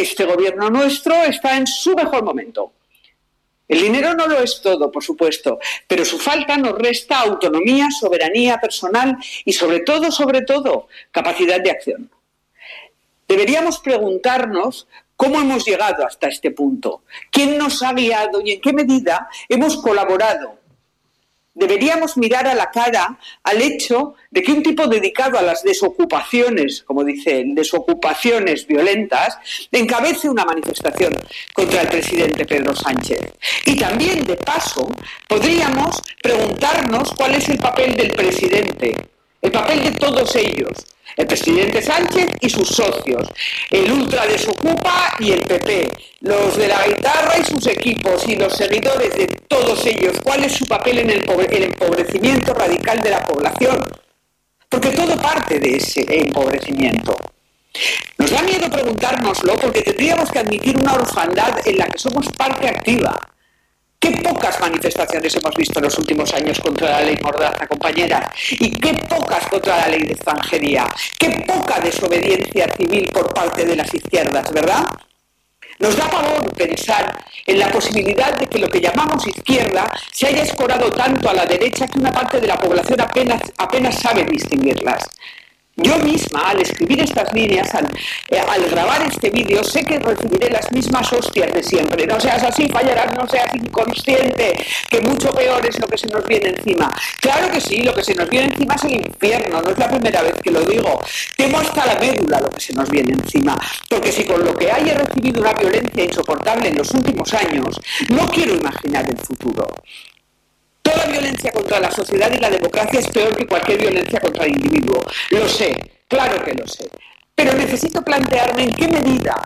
este gobierno nuestro está en su mejor momento. El dinero no lo es todo, por supuesto, pero su falta nos resta autonomía, soberanía personal y sobre todo, capacidad de acción. Deberíamos preguntarnos cómo hemos llegado hasta este punto, quién nos ha guiado y en qué medida hemos colaborado. Deberíamos mirar a la cara al hecho de que un tipo dedicado a las desocupaciones, como dice él, desocupaciones violentas, encabece una manifestación contra el presidente Pedro Sánchez. Y también, de paso, podríamos preguntarnos cuál es el papel del presidente, el papel de todos ellos, el presidente Sánchez y sus socios, el Ultra Desocupa y el PP, los de la guitarra y sus equipos y los seguidores de todos ellos. ¿Cuál es su papel en el empobrecimiento radical de la población? Porque todo parte de ese empobrecimiento. Nos da miedo preguntárnoslo porque tendríamos que admitir una orfandad en la que somos parte activa. Qué pocas manifestaciones hemos visto en los últimos años contra la ley Mordaza, compañeras, y qué pocas contra la ley de extranjería, qué poca desobediencia civil por parte de las izquierdas, ¿verdad? Nos da pavor pensar en la posibilidad de que lo que llamamos izquierda se haya escorado tanto a la derecha que una parte de la población apenas sabe distinguirlas. Yo misma, al escribir estas líneas, al grabar este vídeo, sé que recibiré las mismas hostias de siempre. No seas así, fallarás, no seas inconsciente, que mucho peor es lo que se nos viene encima. Claro que sí, lo que se nos viene encima es el infierno, no es la primera vez que lo digo. Temo hasta la médula lo que se nos viene encima, porque si con lo que hay he recibido una violencia insoportable en los últimos años, no quiero imaginar el futuro. Toda violencia contra la sociedad y la democracia es peor que cualquier violencia contra el individuo. Lo sé, claro que lo sé. Pero necesito plantearme en qué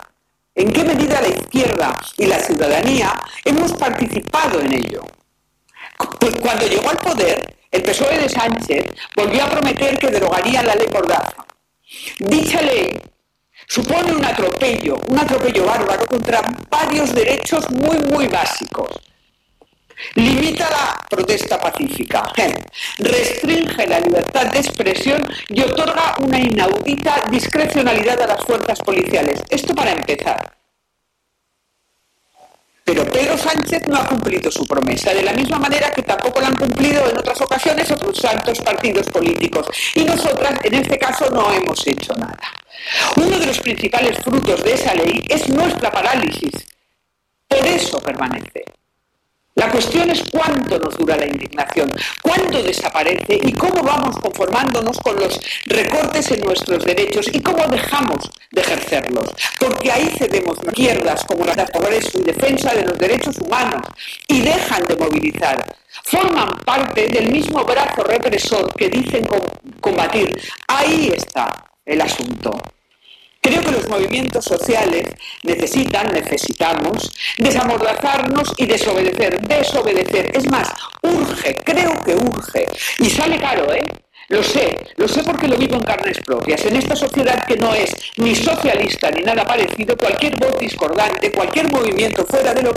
medida la izquierda y la ciudadanía hemos participado en ello. Pues cuando llegó al poder, el PSOE de Sánchez volvió a prometer que derogaría la ley Mordaza. Dicha ley supone un atropello bárbaro contra varios derechos muy básicos. Limita la protesta pacífica, restringe la libertad de expresión y otorga una inaudita discrecionalidad a las fuerzas policiales. Esto para empezar. Pero Pedro Sánchez no ha cumplido su promesa, de la misma manera que tampoco la han cumplido en otras ocasiones otros santos partidos políticos. Y nosotras, en este caso, no hemos hecho nada. Uno de los principales frutos de esa ley es nuestra parálisis. Por eso permanece. La cuestión es cuánto nos dura la indignación, cuándo desaparece y cómo vamos conformándonos con los recortes en nuestros derechos y cómo dejamos de ejercerlos. Porque ahí cedemos izquierdas como la de progreso y defensa de los derechos humanos y dejan de movilizar. Forman parte del mismo brazo represor que dicen combatir. Ahí está el asunto. Creo que los movimientos sociales necesitamos desamordazarnos y desobedecer. Es más, creo que urge. Y sale caro, ¿eh? Lo sé porque lo vivo en carnes propias. En esta sociedad que no es ni socialista ni nada parecido, cualquier voz discordante, cualquier movimiento fuera de lo